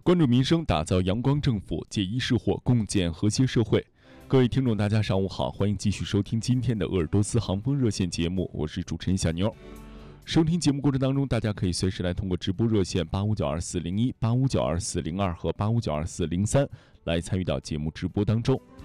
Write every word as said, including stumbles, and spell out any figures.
关注民生，打造阳光政府，解疑释惑，共建和谐社会。各位听众大家上午好，欢迎继续收听今天的鄂尔多斯航风热线节目，我是主持人小妞。收听节目过程当中，大家可以随时来通过直播热线八五九二四零一、八五九二四零二和八五九二四零三来参与到节目直播当中。